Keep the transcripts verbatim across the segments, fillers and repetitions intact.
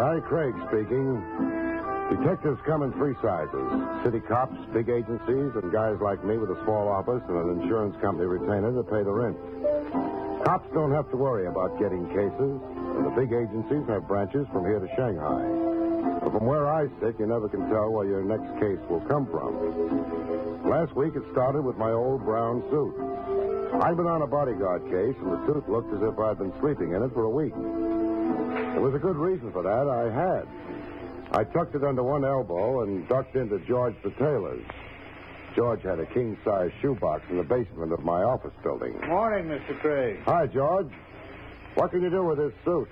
Harry Craig speaking. Detectives come in three sizes. City cops, big agencies, and guys like me with a small office and an insurance company retainer to pay the rent. Cops don't have to worry about getting cases, and the big agencies have branches from here to Shanghai. But from where I sit, you never can tell where your next case will come from. Last week, it started with my old brown suit. I'd been on a bodyguard case, and the suit looked as if I'd been sleeping in it for a week. There was a good reason for that. I had. I tucked it under one elbow and ducked into George the tailor's. George had a king-size shoebox in the basement of my office building. Morning, Mister Craig. Hi, George. What can you do with this suit?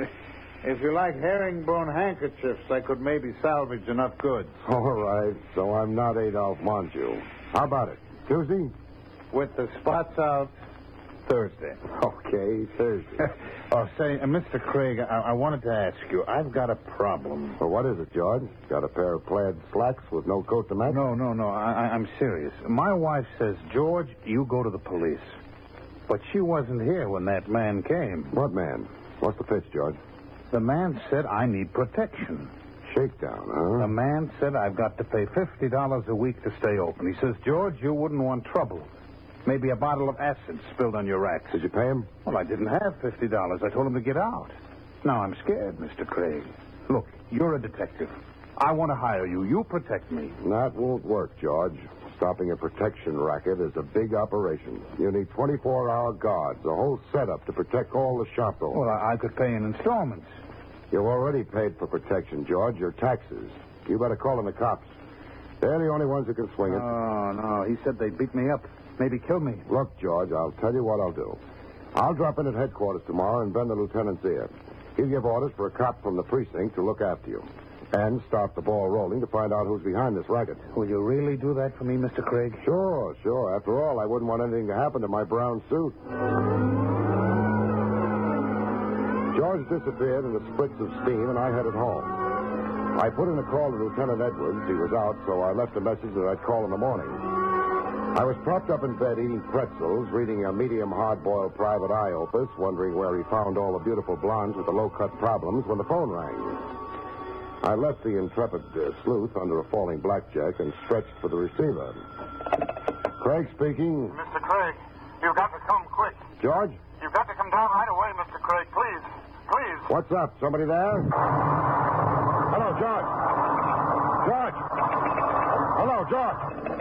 If you like herringbone handkerchiefs, I could maybe salvage enough goods. All right, so I'm not Adolphe Monju. How about it? Tuesday? With the spots out, Thursday. Okay, Thursday. Oh, say, uh, Mister Craig, I-, I wanted to ask you, I've got a problem. Well, what is it, George? Got a pair of plaid slacks with no coat to match? No, no, no, I- I- I'm serious. My wife says, George, you go to the police. But she wasn't here when that man came. What man? What's the pitch, George? The man said I need protection. Shakedown, huh? The man said I've got to pay fifty dollars a week to stay open. He says, George, you wouldn't want trouble. Maybe a bottle of acid spilled on your racks. Did you pay him? Well, I didn't have fifty dollars. I told him to get out. Now I'm scared, Mister Craig. Look, you're a detective. I want to hire you. You protect me. That won't work, George. Stopping a protection racket is a big operation. You need twenty-four hour guards, a whole setup to protect all the shop owners. Well, I, I could pay in installments. You've already paid for protection, George, your taxes. You better call in the cops. They're the only ones who can swing it. Oh, no. He said they'd beat me up. Maybe kill me. Look, George, I'll tell you what I'll do. I'll drop in at headquarters tomorrow and bend the lieutenant's ear. He'll give orders for a cop from the precinct to look after you. And start the ball rolling to find out who's behind this racket. Will you really do that for me, Mister Craig? Sure, sure. After all, I wouldn't want anything to happen to my brown suit. George disappeared in a spritz of steam, and I headed home. I put in a call to Lieutenant Edwards. He was out, so I left a message that I'd call in the morning. I was propped up in bed eating pretzels, reading a medium hard-boiled private eye opus, wondering where he found all the beautiful blondes with the low-cut problems when the phone rang. I left the intrepid uh, sleuth under a falling blackjack and stretched for the receiver. Craig speaking. Mister Craig, you've got to come quick. George? You've got to come down right away, Mister Craig, please. Please. What's up? Somebody there? Hello, George. George. Hello, George.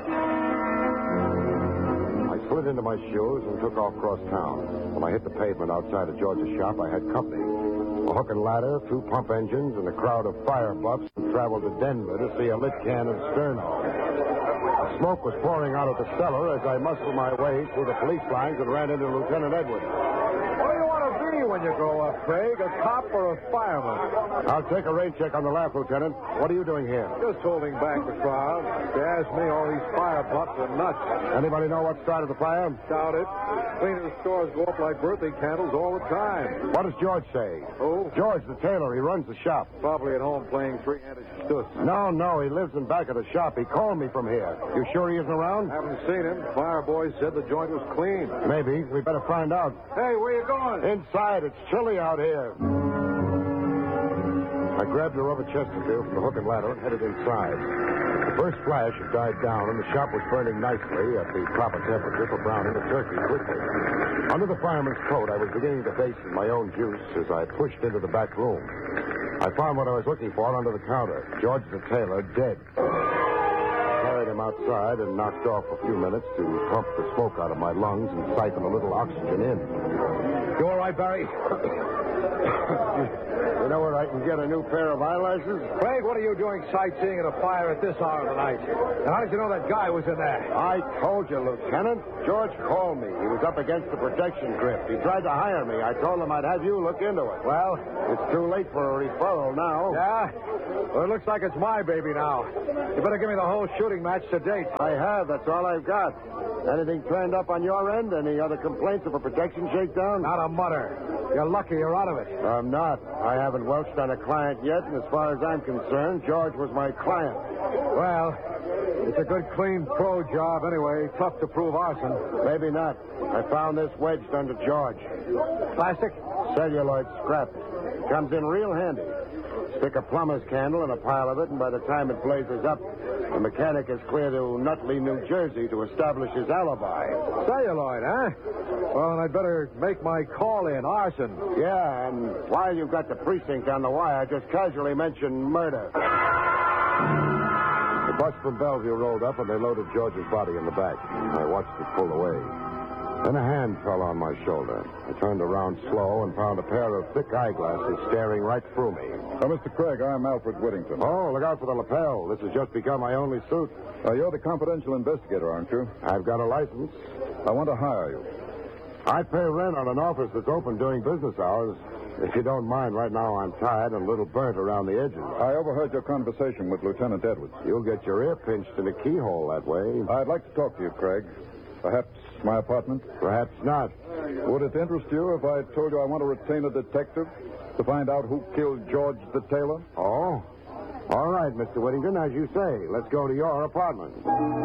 I slid into my shoes and took off across town. When I hit the pavement outside of George's shop, I had company. A hook and ladder, two pump engines, and a crowd of fire buffs who traveled to Denver to see a lit can of Sterno. The smoke was pouring out of the cellar as I muscled my way through the police lines and ran into Lieutenant Edwards. What do you want to be when you grow up, Craig? A cop or a fireman? I'll take a rain check on the left, Lieutenant. What are you doing here? Just holding back the crowd. If you ask me, all these fire buffs are nuts. Anybody know what started the fire? Doubt it. Cleaners' stores go up like birthday candles all the time. What does George say? Who? George, the tailor. He runs the shop. Probably at home playing three-handed stuss. No, no, he lives in back of the shop. He called me from here. You sure he isn't around? Haven't seen him. Fire boys said the joint was clean. Maybe. We better find out. Hey, where you going? Inside. It's chilly out here. I grabbed a rubber Chesterfield from the hook and ladder and headed inside. The first flash had died down, and the shop was burning nicely at the proper temperature for browning the turkey quickly. Under the fireman's coat, I was beginning to basin my own juice as I pushed into the back room. I found what I was looking for under the counter, George the tailor, dead. Carried him outside and knocked off a few minutes to pump the smoke out of my lungs and siphon a little oxygen in. You all right, Barry? You know where I can get a new pair of eyelashes? Craig, what are you doing sightseeing at a fire at this hour of the night? Now, how did you know that guy was in there? I told you, Lieutenant. George called me. He was up against the protection grip. He tried to hire me. I told him I'd have you look into it. Well? It's too late for a referral now. Yeah? Well, it looks like it's my baby now. You better give me the whole shooting match to date. I have. That's all I've got. Anything turned up on your end? Any other complaints of a protection shakedown? Not a mutter. You're lucky you're out of it. I'm not. I haven't welched on a client yet, and as far as I'm concerned, George was my client. Well, it's a good, clean pro job anyway. Tough to prove arson. Maybe not. I found this wedged under George. Plastic? Celluloid scrap. It comes in real handy. Stick a plumber's candle in a pile of it, and by the time it blazes up, the mechanic is clear to Nutley, New Jersey to establish his alibi. Celluloid, huh? Well, then I'd better make my call in. Arson. Yeah, and while you've got the precinct on the wire, just casually mention murder. The bus from Bellevue rolled up, and they loaded George's body in the back. I watched it pull away. Then a hand fell on my shoulder. I turned around slow and found a pair of thick eyeglasses staring right through me. Oh, Mister Craig, I'm Alfred Whittington. Oh, look out for the lapel. This has just become my only suit. Uh, you're the confidential investigator, aren't you? I've got a license. I want to hire you. I pay rent on an office that's open during business hours. If you don't mind, right now I'm tired and a little burnt around the edges. I overheard your conversation with Lieutenant Edwards. You'll get your ear pinched in a keyhole that way. I'd like to talk to you, Craig. Perhaps my apartment? Perhaps not. Would it interest you if I told you I want to retain a detective to find out who killed George the tailor? Oh? All right, Mister Whittington, as you say. Let's go to your apartment.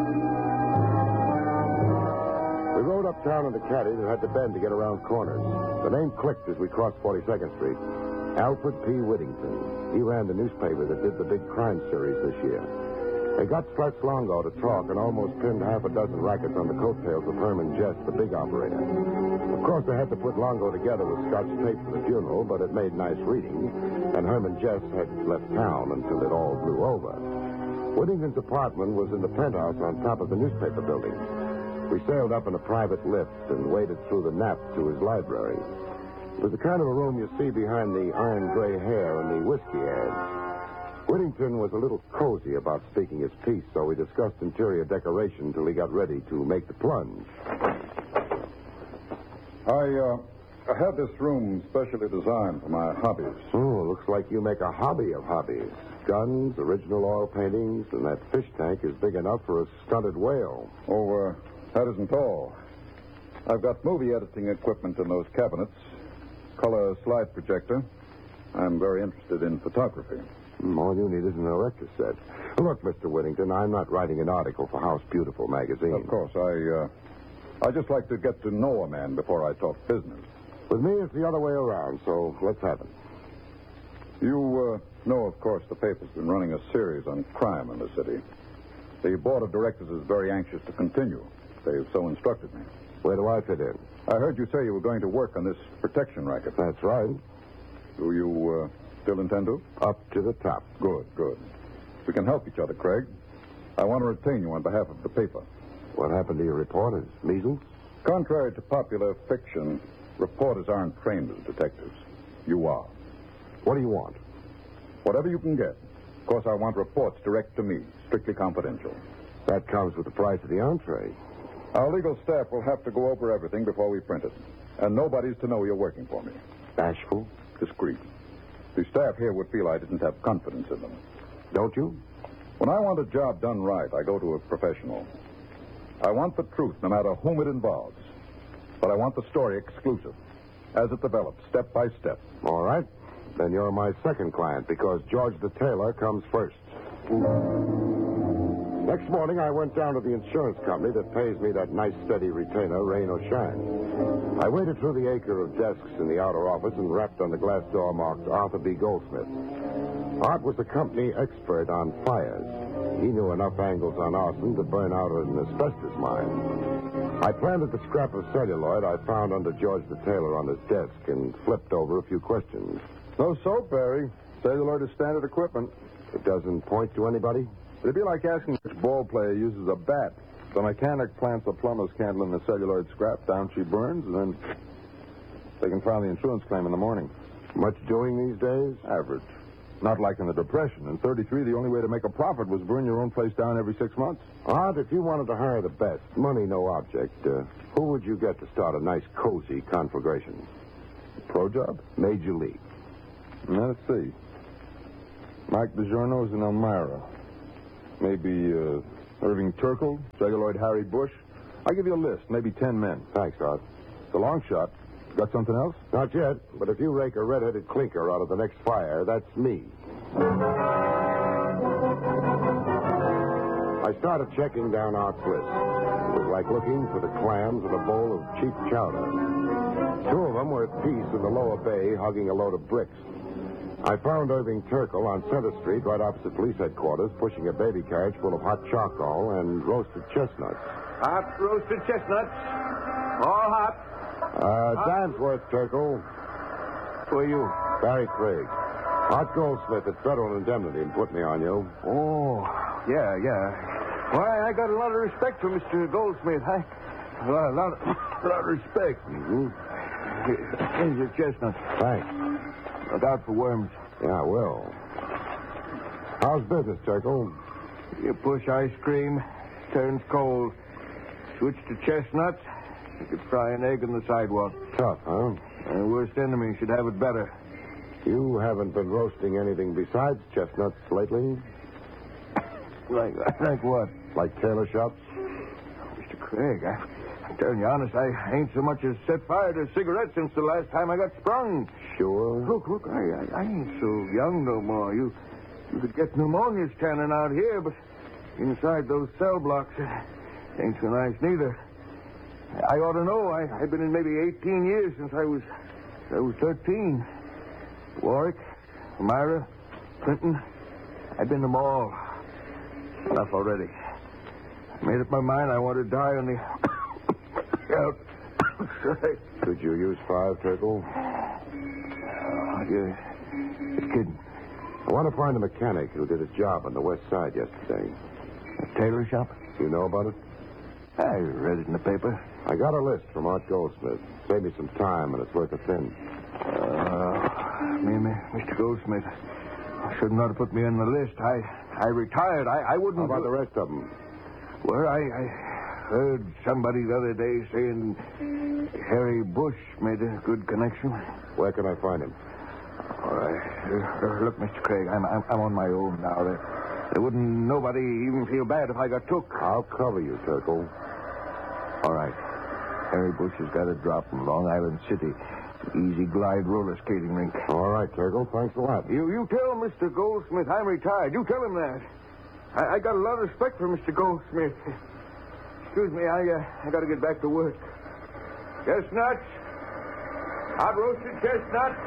We rode uptown in the caddy that had to bend to get around corners. The name clicked as we crossed forty-second Street. Alfred P. Whittington. He ran the newspaper that did the big crime series this year. They got Stretch Longo to talk and almost pinned half a dozen rackets on the coattails of Herman Jess, the big operator. Of course, they had to put Longo together with Scotch tape for the funeral, but it made nice reading, and Herman Jess had left town until it all blew over. Whittington's apartment was in the penthouse on top of the newspaper building. We sailed up in a private lift and waded through the nap to his library. It was the kind of a room you see behind the iron gray hair and the whiskey ads. Whittington was a little cozy about speaking his piece, so we discussed interior decoration until he got ready to make the plunge. I, uh, I had this room specially designed for my hobbies. Oh, looks like you make a hobby of hobbies. Guns, original oil paintings, and that fish tank is big enough for a stunted whale. Oh, uh, that isn't all. I've got movie editing equipment in those cabinets, color slide projector. I'm very interested in photography. All you need is an erector set. Look, Mister Whittington, I'm not writing an article for House Beautiful magazine. Of course, I, uh, I just like to get to know a man before I talk business. With me, it's the other way around, so let's have it. You, uh, know, of course, the paper's been running a series on crime in the city. The board of directors is very anxious to continue. They've so instructed me. Where do I fit in? I heard you say you were going to work on this protection racket. That's right. Do you, uh... still intend to? Up to the top. Good, good. We can help each other, Craig. I want to retain you on behalf of the paper. What happened to your reporters? Measles? Contrary to popular fiction, reporters aren't trained as detectives. You are. What do you want? Whatever you can get. Of course, I want reports direct to me, strictly confidential. That comes with the price of the entree. Our legal staff will have to go over everything before we print it. And nobody's to know you're working for me. Bashful? Discreet. The staff here would feel I didn't have confidence in them. Don't you? When I want a job done right, I go to a professional. I want the truth, no matter whom it involves. But I want the story exclusive, as it develops, step by step. All right. Then you're my second client, because George the tailor comes first. Next morning, I went down to the insurance company that pays me that nice, steady retainer, rain or shine. I waded through the acre of desks in the outer office and rapped on the glass door marked Arthur B. Goldsmith. Art was the company expert on fires. He knew enough angles on arson to burn out an asbestos mine. I planted the scrap of celluloid I found under George the tailor on his desk and flipped over a few questions. No soap, Barry. Celluloid is standard equipment. It doesn't point to anybody? It'd be like asking which ball player uses a bat. The mechanic plants a plumber's candle in the celluloid scrap, down she burns, and then they can file the insurance claim in the morning. Much doing these days? Average. Not like in the Depression. In thirty-three, the only way to make a profit was burn your own place down every six months. Art, if you wanted to hire the best, money no object, uh, who would you get to start a nice, cozy conflagration? Pro job? Major League. Now, let's see. Mike DiGiorno's in Elmira. Maybe uh, Irving Turkle, celluloid Harry Bush. I'll give you a list, maybe ten men. Thanks, Art. It's a long shot. Got something else? Not yet, but if you rake a red-headed clinker out of the next fire, that's me. I started checking down Art's list. It was like looking for the clams in a bowl of cheap chowder. Two of them were at peace in the lower bay, hugging a load of bricks. I found Irving Turkle on Center Street, right opposite police headquarters, pushing a baby carriage full of hot charcoal and roasted chestnuts. Hot roasted chestnuts. All hot. Uh, Danforth, Turkle. Who are you? Barry Craig. Art Goldsmith at Federal Indemnity and put me on you. Oh, yeah, yeah. Why, I got a lot of respect for Mister Goldsmith. I, a lot, a lot, a lot of respect. Mm-hmm. Here's your chestnuts. Thanks. Look out for worms. Yeah, I will. How's business, Turkle? You push ice cream, turns cold. Switch to chestnuts, you could fry an egg on the sidewalk. Tough, huh? Our worst enemy should have it better. You haven't been roasting anything besides chestnuts lately? Like, like what? Like tailor shops? Mister Craig, I, I'm telling you honest, I ain't so much as set fire to a cigarette since the last time I got sprung. Sure. Look, look, I, I, I ain't so young no more. You, you could get pneumonia standing out here, but inside those cell blocks, it ain't so nice neither. I ought to know. I, I've been in maybe eighteen years since I was, I was thirteen. Warwick, Elmira, Clinton, I've been them all. Enough already. I made up my mind I want to die on the outside. Could you use five, Turkle? Oh, you're, you're kidding. I want to find a mechanic who did a job on the west side yesterday. A tailor shop? Do you know about it? I read it in the paper. I got a list from Art Goldsmith. Save me some time, and it's worth a thin. Uh, me, me, Mister Goldsmith, I should not have put me on the list. I, I retired. I, I wouldn't. How about the rest of them? Well, I, I heard somebody the other day saying Harry Bush made a good connection. Where can I find him? All right. Uh, look, Mister Craig, I'm, I'm I'm on my own now. There, there wouldn't nobody even feel bad if I got took. I'll cover you, Turkle. All right. Harry Bush has got a drop from Long Island City. Easy glide roller skating rink. All right, Turkle. Thanks a lot. You you tell Mister Goldsmith I'm retired. You tell him that. I, I got a lot of respect for Mister Goldsmith. Excuse me, I uh, I got to get back to work. Chestnuts. Hot roasted chestnuts.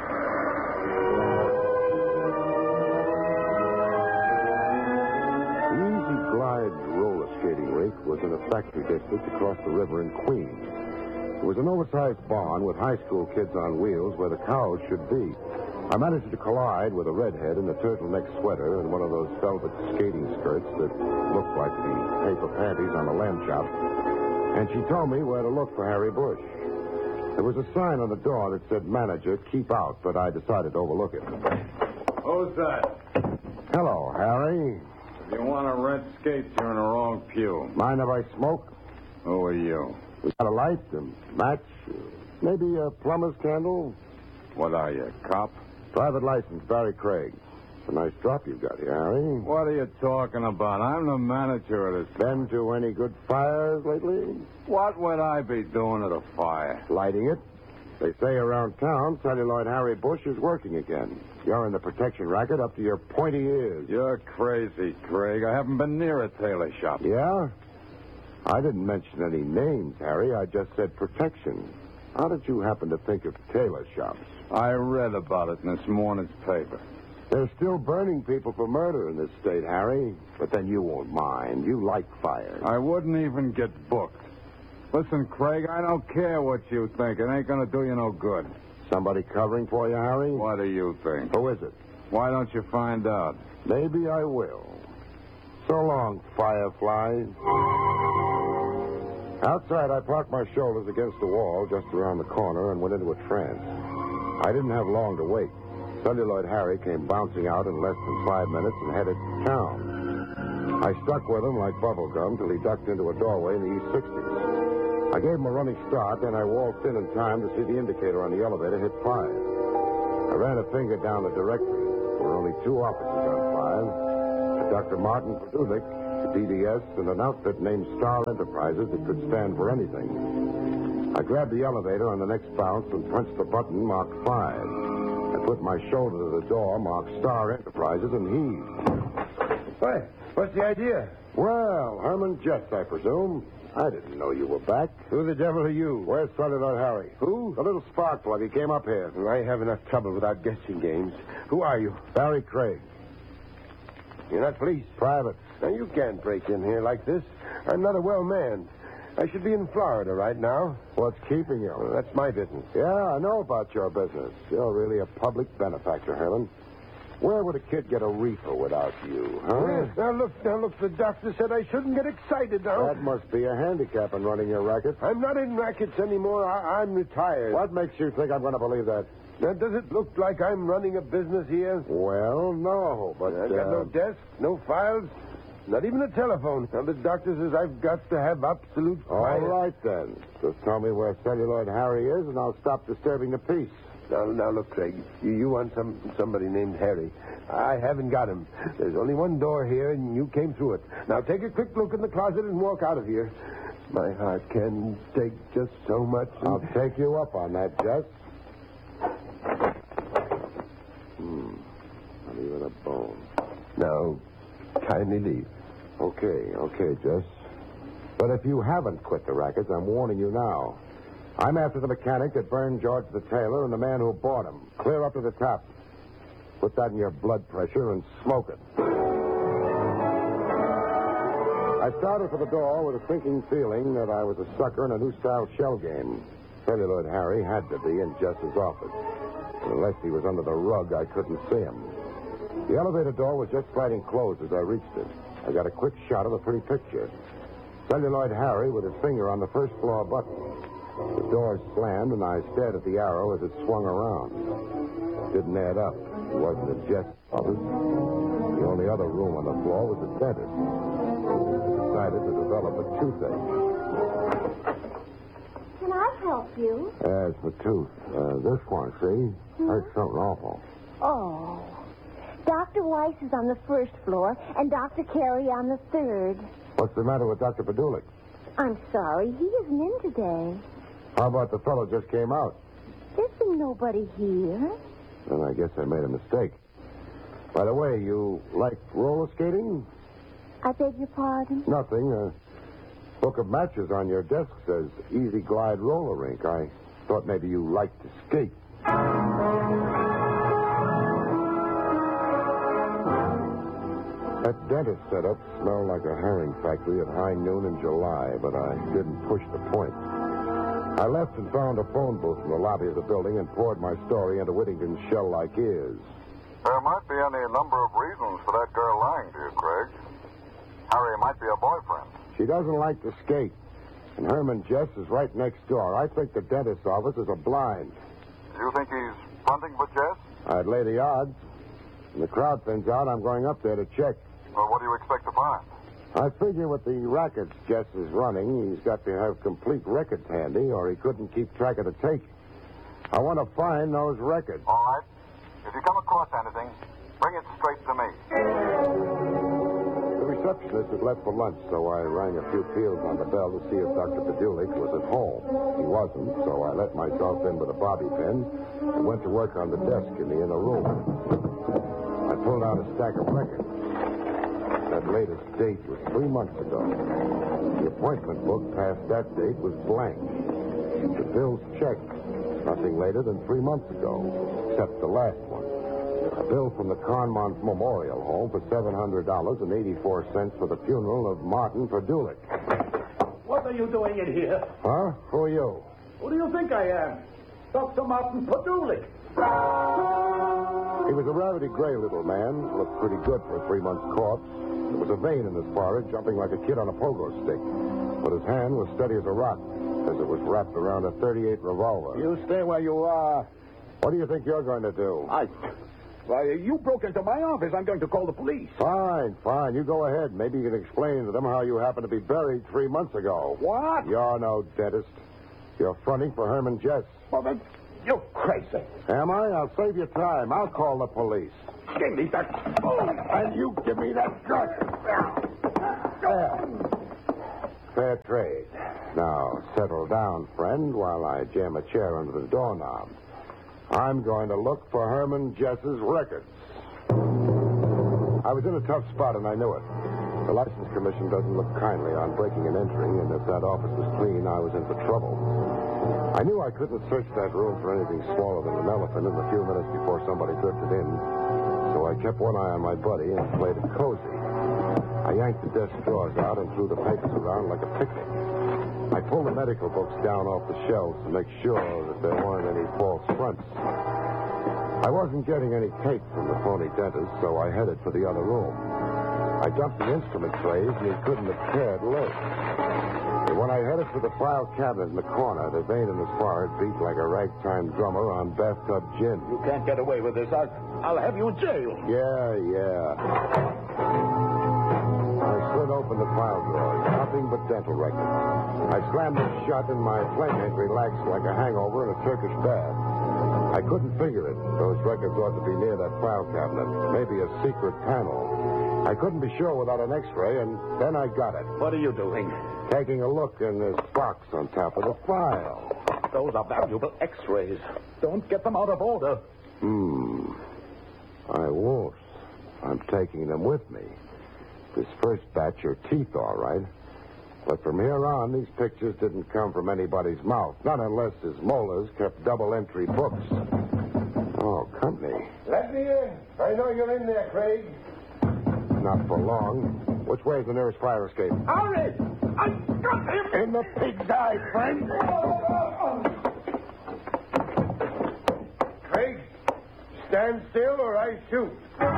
The Easy Glide roller skating rink was in a factory district across the river in Queens. It was an oversized barn with high school kids on wheels where the cows should be. I managed to collide with a redhead in a turtleneck sweater and one of those velvet skating skirts that looked like the paper panties on a lamb chop. And she told me where to look for Harry Bush. There was a sign on the door that said, "Manager, keep out," but I decided to overlook it. Who's that? Hello, Harry. If you want to rent skates, you're in the wrong pew. Mind if I smoke? Who are you? We got a light, a match, maybe a plumber's candle. What are you, cop? Private license, Barry Craig. It's a nice drop you've got here, Harry. What are you talking about? I'm the manager of this. Been to any good fires lately? What would I be doing at a fire? Lighting it. They say around town, celluloid Harry Bush is working again. You're in the protection racket up to your pointy ears. You're crazy, Craig. I haven't been near a tailor shop. Yeah? I didn't mention any names, Harry. I just said protection. How did you happen to think of tailor shops? I read about it in this morning's paper. They're still burning people for murder in this state, Harry. But then you won't mind. You like fires. I wouldn't even get booked. Listen, Craig, I don't care what you think. It ain't going to do you no good. Somebody covering for you, Harry? What do you think? Who is it? Why don't you find out? Maybe I will. So long, fireflies. Outside, I parked my shoulders against the wall just around the corner and went into a trance. I didn't have long to wait. Celluloid Harry came bouncing out in less than five minutes and headed to town. I stuck with him like bubblegum till he ducked into a doorway in the E sixties. I gave him a running start, then I waltzed in in time to see the indicator on the elevator hit five. I ran a finger down the directory. There were only two offices on five. Doctor Martin Produlik, the D D S, and an outfit named Star Enterprises that could stand for anything. I grabbed the elevator on the next bounce and punched the button marked five. I put my shoulder to the door marked Star Enterprises and heaved. What? What's the idea? Well, Herman Jess, I presume. I didn't know you were back. Who the devil are you? Where's Celluloid Harry? Who? The little spark plug. He came up here. I have enough trouble without guessing games. Who are you? Barry Craig. You're not police. Private. Now, you can't break in here like this. I'm not a well man. I should be in Florida right now. What's keeping you? Well, that's my business. Yeah, I know about your business. You're really a public benefactor, Herman. Where would a kid get a reefer without you, huh? Yes, now look, now look, the doctor said I shouldn't get excited now. That must be a handicap in running your racket. I'm not in rackets anymore. I, I'm retired. What makes you think I'm going to believe that? Now, does it look like I'm running a business here? Well, no, but... I've got uh, no desk, no files, not even a telephone. Now, the doctor says I've got to have absolute All quiet. right, then. Just tell me where Celluloid Harry is, and I'll stop disturbing the peace. Now, now, look, Craig, you, you want some somebody named Harry. I haven't got him. There's only one door here, and you came through it. Now, take a quick look in the closet and walk out of here. My heart can take just so much. and- I'll take you up on that, Jess. Hmm. Not even a bone. Now, kindly leave. Okay, okay, Jess. But if you haven't quit the rackets, I'm warning you now. I'm after the mechanic that burned George the tailor and the man who bought him. Clear up to the top. Put that in your blood pressure and smoke it. I started for the door with a sinking feeling that I was a sucker in a new-style shell game. Celluloid Harry had to be in Jess's office. And unless he was under the rug, I couldn't see him. The elevator door was just sliding closed as I reached it. I got a quick shot of the pretty picture. Celluloid Harry with his finger on the first floor button. The door slammed, and I stared at the arrow as it swung around. It didn't add up. It wasn't a Jess office. The only other room on the floor was the dentist. I decided to develop a toothache. Can I help you? As the tooth. Uh, this one, see? Hurts something awful. Oh. Doctor Weiss is on the first floor, and Doctor Carey on the third. What's the matter with Doctor Padulik? I'm sorry, he isn't in today. How about the fellow just came out? There's been nobody here. Then I guess I made a mistake. By the way, you like roller skating? I beg your pardon? Nothing. A book of matches on your desk says Easy Glide Roller Rink. I thought maybe you liked to skate. That dentist setup smelled like a herring factory at high noon in July, but I didn't push the point. I left and found a phone booth in the lobby of the building and poured my story into Whittington's shell-like ears. There might be any number of reasons for that girl lying to you, Craig. Harry might be a boyfriend. She doesn't like to skate, and Herman Jess is right next door. I think the dentist's office is a blind. Do you think he's fronting for Jess? I'd lay the odds. When the crowd thins out, I'm going up there to check. Well, what do you expect to find? I figure with the rackets Jess is running, he's got to have complete records handy, or he couldn't keep track of the take. I want to find those records. All right. If you come across anything, bring it straight to me. The receptionist had left for lunch, so I rang a few peals on the bell to see if Doctor Padulik was at home. He wasn't, so I let myself in with a bobby pin and went to work on the desk in the inner room. I pulled out a stack of records. That latest date was three months ago. The appointment book past that date was blank. The bills checked. Nothing later than three months ago, except the last one. A bill from the Carmont Memorial Home for seven hundred dollars and eighty-four cents for the funeral of Martin Padulik. What are you doing in here? Huh? Who are you? Who do you think I am? Doctor Martin Padulik. He was a rabbity gray little man. Looked pretty good for a three-month corpse. There was a vein in his forehead, jumping like a kid on a pogo stick. But his hand was steady as a rock, as it was wrapped around a thirty-eight revolver. You stay where you are. What do you think you're going to do? I... Why, you broke into my office. I'm going to call the police. Fine, fine. You go ahead. Maybe you can explain to them how you happened to be buried three months ago. What? You're no dentist. You're fronting for Herman Jess. Well, then, you're crazy. Am I? I'll save you time. I'll call the police. Give me that... Oh, And you give me that gun. There. Fair trade. Now, settle down, friend, while I jam a chair under the doorknob. I'm going to look for Herman Jess's records. I was in a tough spot, and I knew it. The license commission doesn't look kindly on breaking and entering, and if that office was clean, I was in for trouble. I knew I couldn't search that room for anything smaller than an elephant in the few minutes before somebody drifted in, so I kept one eye on my buddy and played it cozy. I yanked the desk drawers out and threw the papers around like a picnic. I pulled the medical books down off the shelves to make sure that there weren't any false fronts. I wasn't getting any tape from the phony dentist, so I headed for the other room. I dumped the instrument trays, and he couldn't have cared less. And when I headed for the file cabinet in the corner, the vein in his forehead beat like a ragtime drummer on bathtub gin. You can't get away with this. I'll, I'll have you in jail. Yeah, yeah. I slid open the file drawers, nothing but dental records. I slammed them shut, and my playmate relaxed like a hangover in a Turkish bath. I couldn't figure it. Those records ought to be near that file cabinet, maybe a secret panel. I couldn't be sure without an X-ray, and then I got it. What are you doing? Taking a look in this box on top of the file. Those are valuable X-rays. Don't get them out of order. Hmm. I won't. I'm taking them with me. This first batch are teeth, all right. But from here on, these pictures didn't come from anybody's mouth. Not unless his molars kept double-entry books. Oh, company. Let me in. I know you're in there, Craig. Not for long. Which way is the nearest fire escape? Hurry! I got him! In the pig's eye, friend. Craig, stand still or I shoot.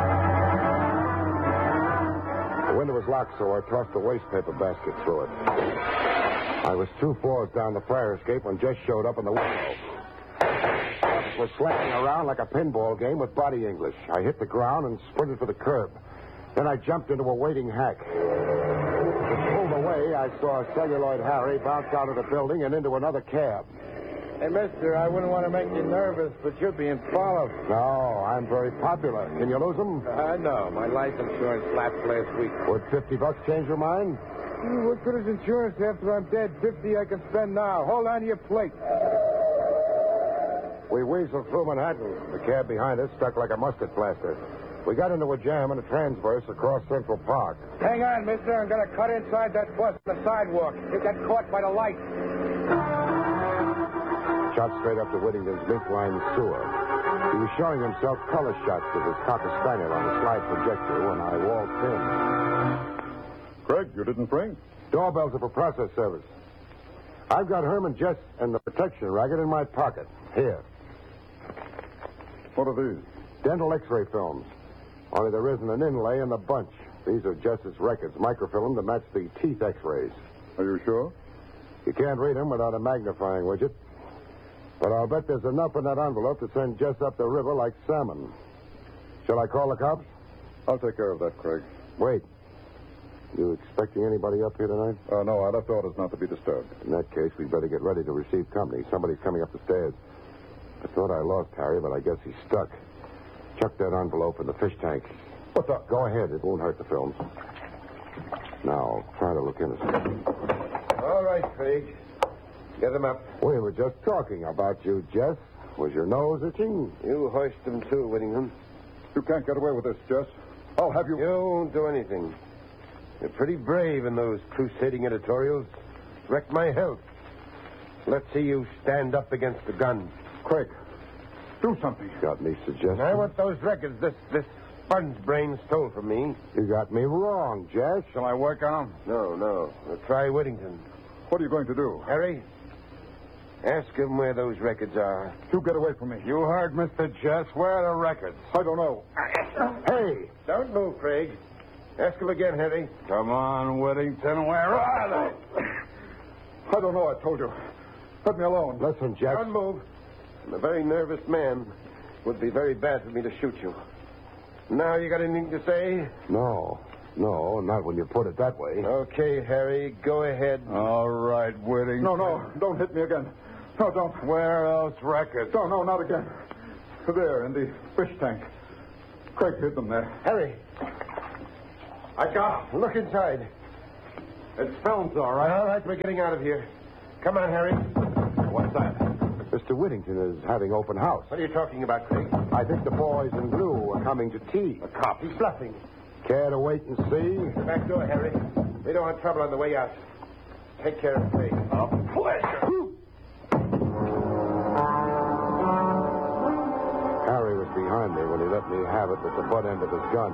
The window was locked, so I tossed a waste paper basket through it. I was two floors down the fire escape when Jess showed up in the window. It was slamming around like a pinball game with body English. I hit the ground and sprinted for the curb. Then I jumped into a waiting hack. As it pulled away, I saw Celluloid Harry bounce out of the building and into another cab. Hey, mister, I wouldn't want to make you nervous, but you're being followed. No, I'm very popular. Can you lose them? I know. My life insurance lapsed last week. Would fifty bucks change your mind? What good is insurance after I'm dead? Fifty I can spend now. Hold on to your plate. We weaseled through Manhattan. The cab behind us stuck like a mustard plaster. We got into a jam and a transverse across Central Park. Hang on, mister. I'm going to cut inside that bus on the sidewalk. You got caught by the light. Shot straight up to Whittington's mid-line sewer. He was showing himself color shots of his Cocker Spaniel on the slide projector when I walked in. Craig, you didn't bring? Doorbells are for process service. I've got Herman Jess and the protection racket in my pocket. Here. What are these? Dental X-ray films. Only there isn't an inlay in the bunch. These are Jess's records, microfilm to match the teeth X-rays. Are you sure? You can't read them without a magnifying widget. But I'll bet there's enough in that envelope to send Jess up the river like salmon. Shall I call the cops? I'll take care of that, Craig. Wait. You expecting anybody up here tonight? Uh, no, I left orders not to be disturbed. In that case, we'd better get ready to receive company. Somebody's coming up the stairs. I thought I lost Harry, but I guess he's stuck. Chuck that envelope in the fish tank. What's up? Go ahead. It won't hurt the films. Now, try to look innocent. All right, Craig. Get them up. We were just talking about you, Jess. Was your nose itching? You hoist them, too, Whittingham. You can't get away with this, Jess. I'll have you... You won't do anything. You're pretty brave in those crusading editorials. Wrecked my health. Let's see you stand up against the gun. Craig, do something. Got me suggesting. I want those records this this sponge brain stole from me. You got me wrong, Jess. Shall I work on them? No, no. We'll try Whittington. What are you going to do? Harry, ask him where those records are. You get away from me. You heard Mister Jess. Where are the records? I don't know. Hey! Don't move, Craig. Ask him again, Harry. Come on, Whittington. Where are they? I don't know, I told you. Let me alone. Listen, Jess. Don't move. I'm a very nervous man. It would be very bad for me to shoot you. Now you got anything to say? No. No, not when you put it that way. Okay, Harry, go ahead. All right, Whittington. No, no, don't hit me again. No, don't. Where are those records? No, no, not again. There, in the fish tank. Craig hid them there. Harry. I got them. Look inside. It's films, all right. All right, we're getting out of here. Come on, Harry. What's that? Mister Whittington is having open house. What are you talking about, Craig? I think the boys in blue are coming to tea. A cop. He's bluffing. Care to wait and see? The back door, Harry. We don't want trouble on the way out. Take care of me. A pleasure. Harry was behind me when he let me have it with the butt end of his gun.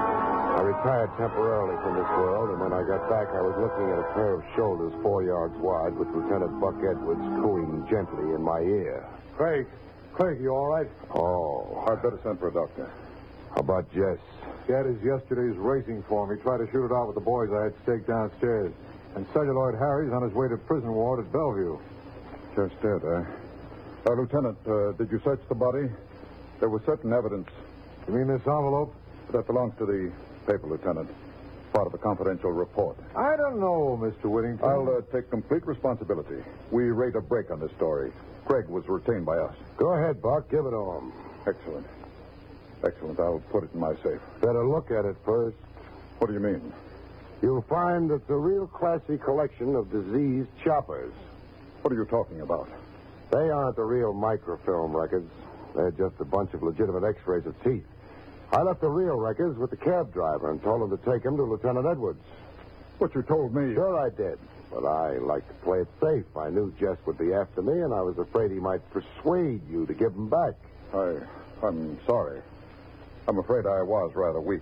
I retired temporarily from this world, and when I got back, I was looking at a pair of shoulders four yards wide with Lieutenant Buck Edwards cooing gently in my ear. Craig. Craig, you all right? Oh. I'd better send for a doctor. How about Jess? That is yesterday's racing form. He tried to shoot it out with the boys I had staked downstairs. And Celluloid Harry's on his way to prison ward at Bellevue. Just dead, eh? Uh, Lieutenant, uh, did you search the body? There was certain evidence. You mean this envelope? That belongs to the paper, Lieutenant. Part of a confidential report. I don't know, Mister Whittington. I'll uh, take complete responsibility. We rate a break on this story. Craig was retained by us. Go ahead, Buck. Give it to him. Excellent. Excellent. I'll put it in my safe. Better look at it first. What do you mean? You'll find it's a real classy collection of diseased choppers. What are you talking about? They aren't the real microfilm records. They're just a bunch of legitimate x-rays of teeth. I left the real records with the cab driver and told him to take them to Lieutenant Edwards. What you told me. Sure I did. But I like to play it safe. I knew Jess would be after me, and I was afraid he might persuade you to give them back. I, I'm sorry. I'm afraid I was rather weak.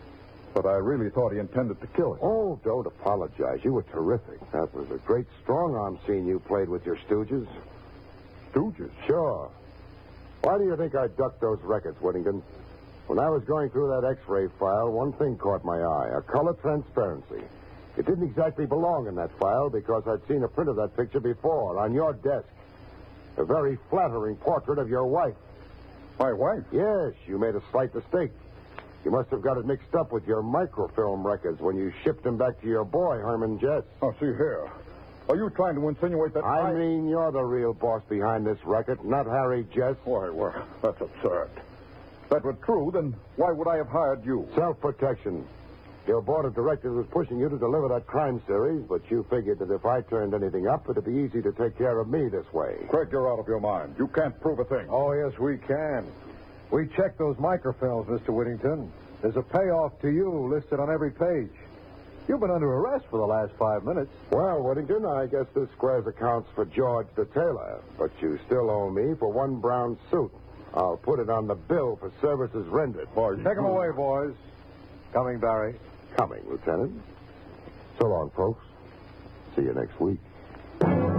But I really thought he intended to kill him. Oh, don't apologize. You were terrific. That was a great strong-arm scene you played with your stooges. Stooges? Sure. Why do you think I ducked those records, Whittington? When I was going through that x-ray file, one thing caught my eye, a color transparency. It didn't exactly belong in that file because I'd seen a print of that picture before on your desk. A very flattering portrait of your wife. My wife? Yes, you made a slight mistake. You must have got it mixed up with your microfilm records when you shipped them back to your boy, Herman Jess. Oh, see here. Are you trying to insinuate that I I... mean, you're the real boss behind this racket, not Harry Jess. Why, well, that's absurd. If that were true, then why would I have hired you? Self-protection. Your board of directors was pushing you to deliver that crime series, but you figured that if I turned anything up, it'd be easy to take care of me this way. Craig, you're out of your mind. You can't prove a thing. Oh, yes, we can. We checked those microfilms, Mister Whittington. There's a payoff to you listed on every page. You've been under arrest for the last five minutes. Well, Whittington, I guess this squares accounts for George the tailor, but you still owe me for one brown suit. I'll put it on the bill for services rendered. Boys, take them away, boys. Coming, Barry. Coming, Lieutenant. So long, folks. See you next week.